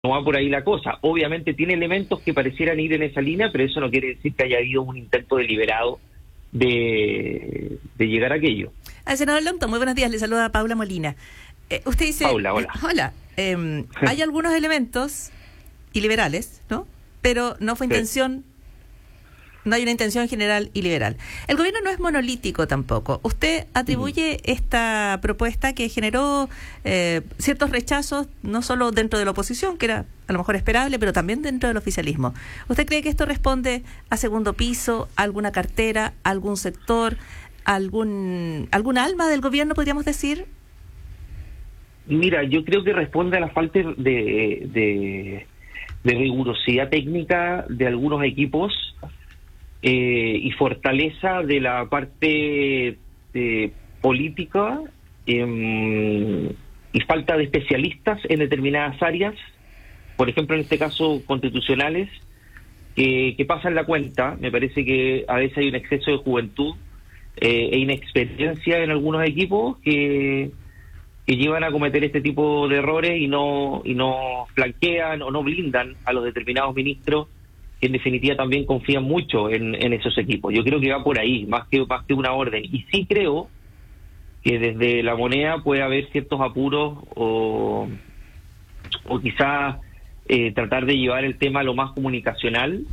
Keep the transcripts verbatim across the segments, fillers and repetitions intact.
no va por ahí la cosa. Obviamente tiene elementos que parecieran ir en esa línea, pero eso no quiere decir que haya habido un intento deliberado de, de llegar a aquello. Al senador Longton, muy buenos días, le saluda Paula Molina. Eh, usted dice... Paula, hola. Eh, hola, eh, hay algunos elementos iliberales, ¿no? Pero no fue intención... No hay una intención general y liberal. El gobierno no es monolítico tampoco. Usted atribuye mm. esta propuesta que generó eh, ciertos rechazos, no solo dentro de la oposición, que era a lo mejor esperable, pero también dentro del oficialismo. ¿Usted cree que esto responde a segundo piso, a alguna cartera, a algún sector, a algún, algún alma del gobierno, podríamos decir? Mira, yo creo que responde a la falta de, de, de rigurosidad técnica de algunos equipos, Eh, y fortaleza de la parte eh, política eh, y falta de especialistas en determinadas áreas, por ejemplo en este caso constitucionales, que, que pasan la cuenta. Me parece que a veces hay un exceso de juventud eh, e inexperiencia en algunos equipos que, que llevan a cometer este tipo de errores y no, y no flanquean o no blindan a los determinados ministros, que en definitiva también confían mucho en, en esos equipos. Yo creo que va por ahí, más que más que una orden. Y sí creo que desde la moneda puede haber ciertos apuros o, o quizás eh, tratar de llevar el tema a lo más comunicacional,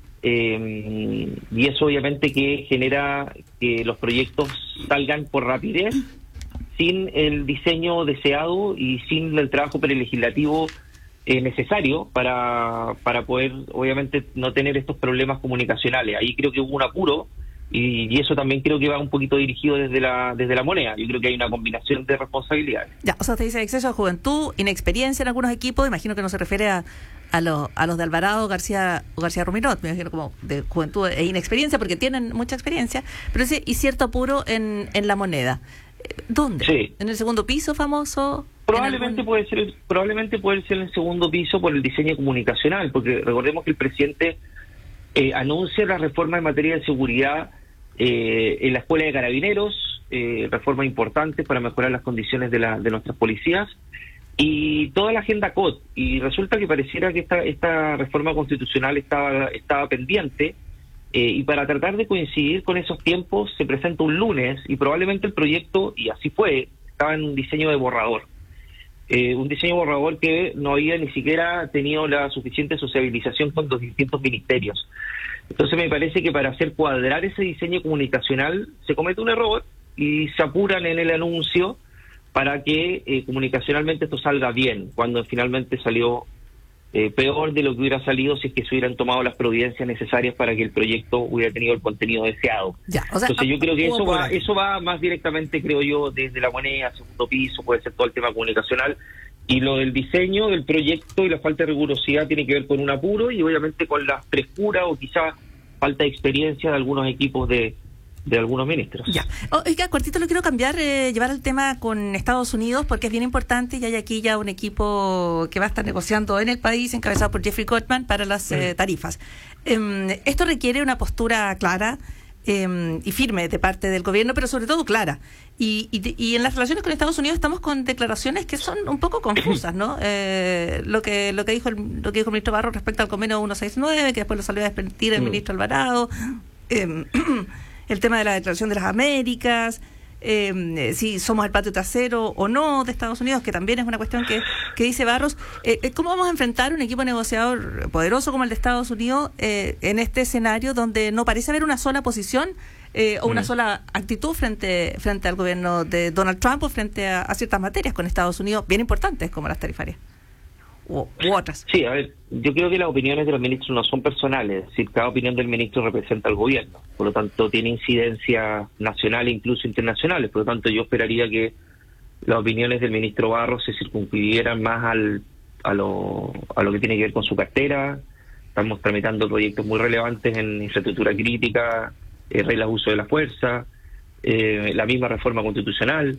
eh, y eso obviamente que genera que los proyectos salgan por rapidez, sin el diseño deseado y sin el trabajo prelegislativo Eh, necesario para para poder obviamente no tener estos problemas comunicacionales. Ahí creo que hubo un apuro y, y eso también creo que va un poquito dirigido desde la desde la moneda. Yo creo que hay una combinación de responsabilidades. Ya, o sea, usted dice exceso de juventud, inexperiencia en algunos equipos, imagino que no se refiere a a, lo, a los de Alvarado, García o García Ruminot, me imagino como de juventud e inexperiencia, porque tienen mucha experiencia, pero sí, y cierto apuro en, en la moneda. ¿Dónde? Sí. ¿En el segundo piso famoso? Probablemente puede ser probablemente puede ser en el segundo piso por el diseño comunicacional, porque recordemos que el presidente eh, anuncia la reforma en materia de seguridad eh, en la Escuela de Carabineros, eh, reformas importantes para mejorar las condiciones de, la, de nuestras policías, y toda la agenda C O T, y resulta que pareciera que esta, esta reforma constitucional estaba, estaba pendiente, eh, y para tratar de coincidir con esos tiempos se presenta un lunes, y probablemente el proyecto, y así fue, estaba en un diseño de borrador. Eh, un diseño borrador que no había ni siquiera tenido la suficiente sociabilización con los distintos ministerios. Entonces me parece que para hacer cuadrar ese diseño comunicacional se comete un error y se apuran en el anuncio para que eh, comunicacionalmente esto salga bien, cuando finalmente salió eh, peor de lo que hubiera salido si es que se hubieran tomado las providencias necesarias para que el proyecto hubiera tenido el contenido deseado. Ya, o sea, entonces yo creo que eso va eso va más directamente, creo yo, desde la moneda, segundo piso, puede ser todo el tema comunicacional, y lo del diseño del proyecto y la falta de rigurosidad tiene que ver con un apuro y obviamente con la frescura o quizá falta de experiencia de algunos equipos de de algunos ministros. Ya. Oiga, cortito lo quiero cambiar, eh, llevar el tema con Estados Unidos, porque es bien importante y hay aquí ya un equipo que va a estar negociando en el país, encabezado por Jeffrey Gotman, para las eh, tarifas. Eh, esto requiere una postura clara eh, y firme de parte del gobierno, pero sobre todo clara. Y, y, y en las relaciones con Estados Unidos estamos con declaraciones que son un poco confusas, ¿no? Eh, lo que lo que dijo el, lo que dijo el ministro Barros respecto al convenio ciento sesenta y nueve, que después lo salió a desmentir el mm. ministro Alvarado. Eh, el tema de la Declaración de las Américas, eh, si somos el patio trasero o no de Estados Unidos, que también es una cuestión que, que dice Barros. Eh, ¿Cómo vamos a enfrentar un equipo negociador poderoso como el de Estados Unidos eh, en este escenario donde no parece haber una sola posición eh, o una mm. sola actitud frente frente al gobierno de Donald Trump o frente a, a ciertas materias con Estados Unidos bien importantes como las tarifarias? U, u otras. Sí, a ver, yo creo que las opiniones de los ministros no son personales, es decir, cada opinión del ministro representa al gobierno, por lo tanto tiene incidencia nacional e incluso internacionales, por lo tanto yo esperaría que las opiniones del ministro Barros se circunscribieran más al, a, lo, a lo que tiene que ver con su cartera. Estamos tramitando proyectos muy relevantes en infraestructura crítica, eh, reglas de uso de la fuerza, eh, la misma reforma constitucional,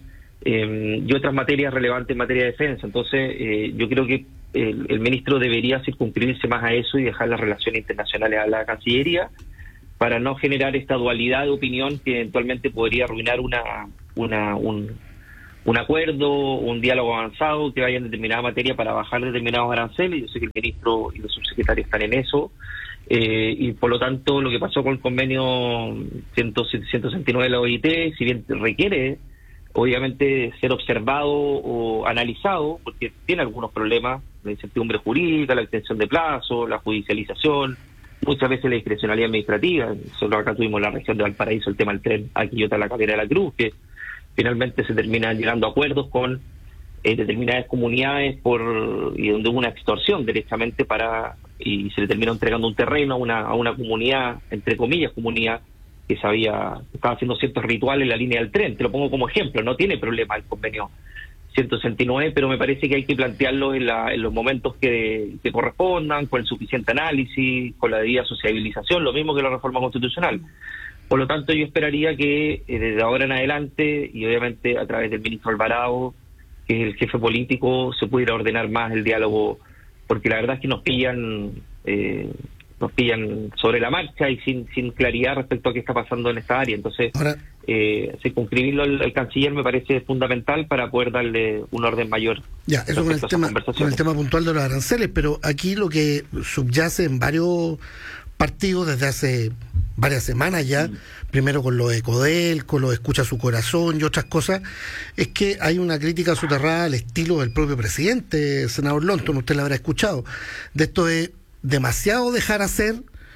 eh, y otras materias relevantes en materia de defensa. Entonces eh, yo creo que El, el ministro debería circunscribirse más a eso y dejar las relaciones internacionales a la Cancillería para no generar esta dualidad de opinión que eventualmente podría arruinar una una un, un acuerdo, un diálogo avanzado que vaya en determinada materia para bajar determinados aranceles. Yo sé que el ministro y los subsecretarios están en eso, eh, y por lo tanto lo que pasó con el convenio ciento sesenta y nueve de la O I T, si bien requiere obviamente ser observado o analizado, porque tiene algunos problemas, la incertidumbre jurídica, la extensión de plazo, la judicialización, muchas veces la discrecionalidad administrativa. Nosotros acá tuvimos la región de Valparaíso el tema del tren a Quillota, la Calera de la Cruz, que finalmente se terminan llegando a acuerdos con eh, determinadas comunidades por y donde hubo una extorsión derechamente para y se le terminó entregando un terreno a una, a una comunidad, entre comillas comunidad, que sabía que estaba haciendo ciertos rituales en la línea del tren. Te lo pongo como ejemplo, no tiene problema el convenio ciento sesenta y nueve, pero me parece que hay que plantearlo en, la, en los momentos que, que correspondan, con el suficiente análisis, con la debida sociabilización, lo mismo que la reforma constitucional. Por lo tanto, yo esperaría que eh, desde ahora en adelante, y obviamente a través del ministro Alvarado, que es el jefe político, se pudiera ordenar más el diálogo, porque la verdad es que nos pillan eh, nos pillan sobre la marcha y sin sin claridad respecto a qué está pasando en esta área. Entonces, ahora, eh, circunscribirlo al, al canciller me parece fundamental para poder darle un orden mayor. Ya, eso con el tema con el tema puntual de los aranceles, pero aquí lo que subyace en varios partidos desde hace varias semanas ya, mm. primero con lo de Codel, con lo de Escucha Su Corazón y otras cosas, es que hay una crítica soterrada al estilo del propio presidente, senador Lonton, usted la habrá escuchado, de esto de demasiado dejar hacer,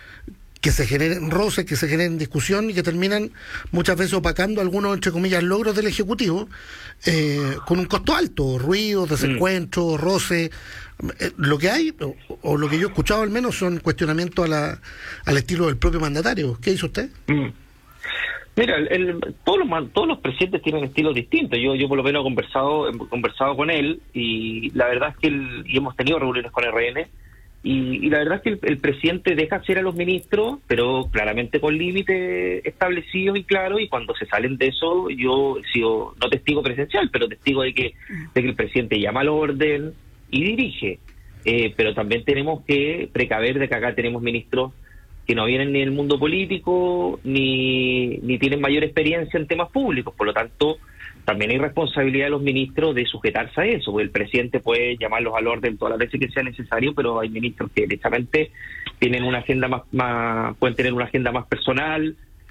que se generen roces, que se generen discusión y que terminan muchas veces opacando algunos, entre comillas, logros del Ejecutivo, eh, con un costo alto, ruidos, desencuentros, mm. roces. Eh, lo que hay, o, o lo que yo he escuchado al menos, son cuestionamientos a la, al estilo del propio mandatario. ¿Qué hizo usted? Mm. Mira, el, el, todos los todos los presidentes tienen estilos distintos. Yo yo por lo menos he conversado he conversado con él, y la verdad es que el, y hemos tenido reuniones con R N, y, y la verdad es que el, el presidente deja hacer a los ministros, pero claramente con límites establecidos y claros, y cuando se salen de eso, yo he sido no testigo presencial, pero testigo de que de que el presidente llama al orden y dirige. Eh, pero también tenemos que precaver de que acá tenemos ministros que no vienen ni del mundo político, ni, ni tienen mayor experiencia en temas públicos. Por lo tanto, también hay responsabilidad de los ministros de sujetarse a eso, porque el presidente puede llamarlos al orden todas las veces que sea necesario, pero hay ministros que directamente tienen una agenda más, más pueden tener una agenda más personal,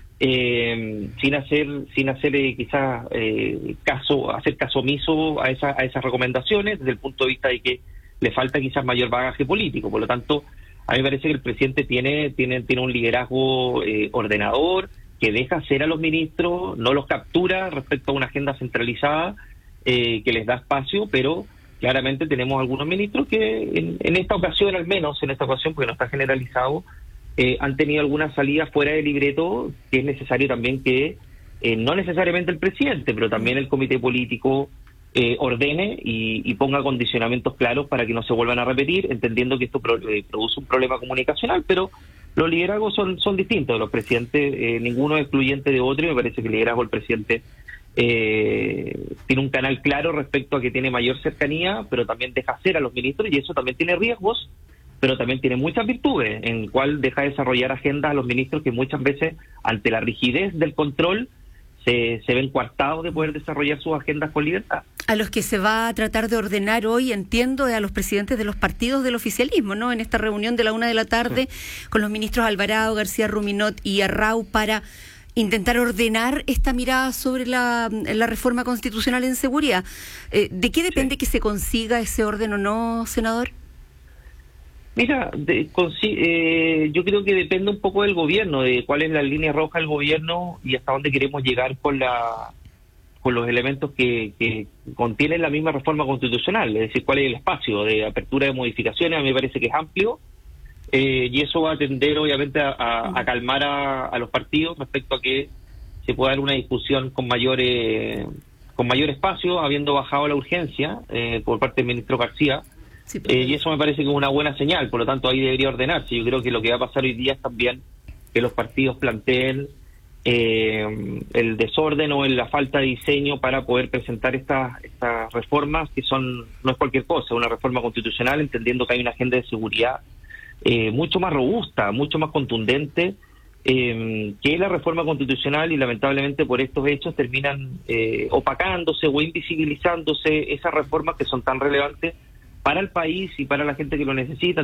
eh, sin hacer sin hacer eh, quizás eh, caso hacer caso omiso a, esa, a esas recomendaciones, desde el punto de vista de que le falta quizás mayor bagaje político. Por lo tanto, a mí me parece que el presidente tiene tiene tiene un liderazgo eh, ordenador, que deja hacer a los ministros, no los captura respecto a una agenda centralizada, eh, que les da espacio, pero claramente tenemos algunos ministros que en, en esta ocasión, al menos en esta ocasión, porque no está generalizado, eh, han tenido algunas salidas fuera de libreto, que es necesario también que, eh, no necesariamente el presidente, pero también el comité político eh, ordene y, y ponga condicionamientos claros para que no se vuelvan a repetir, entendiendo que esto pro, eh, produce un problema comunicacional, pero los liderazgos son son distintos. Los presidentes, eh, ninguno es excluyente de otro, y me parece que el liderazgo del presidente eh, tiene un canal claro respecto a que tiene mayor cercanía, pero también deja hacer a los ministros, y eso también tiene riesgos, pero también tiene muchas virtudes, en cual deja desarrollar agendas a los ministros que muchas veces, ante la rigidez del control, se, se ven coartados de poder desarrollar sus agendas con libertad. A los que se va a tratar de ordenar hoy, entiendo, a los presidentes de los partidos del oficialismo, ¿no? En esta reunión de la una de la tarde, sí, con los ministros Alvarado, García Ruminot y Arrau, para intentar ordenar esta mirada sobre la, la reforma constitucional en seguridad. Eh, ¿De qué depende sí. que se consiga ese orden o no, senador? Mira, de, consi- eh, yo creo que depende un poco del gobierno, de cuál es la línea roja del gobierno y hasta dónde queremos llegar con la con los elementos que, que contienen la misma reforma constitucional, es decir, cuál es el espacio de apertura de modificaciones. A mí me parece que es amplio, eh, y eso va a tender obviamente a, a, a calmar a, a los partidos respecto a que se pueda dar una discusión con mayor eh, con mayor espacio, habiendo bajado la urgencia eh, por parte del ministro García. Sí, eh, y eso me parece que es una buena señal. Por lo tanto, ahí debería ordenarse. Yo creo que lo que va a pasar hoy día es también que los partidos planteen eh, el desorden o la falta de diseño para poder presentar estas estas reformas, que son no es cualquier cosa, es una reforma constitucional, entendiendo que hay una agenda de seguridad eh, mucho más robusta, mucho más contundente, eh, que la reforma constitucional, y lamentablemente por estos hechos terminan eh, opacándose o invisibilizándose esas reformas que son tan relevantes para el país y para la gente que lo necesita.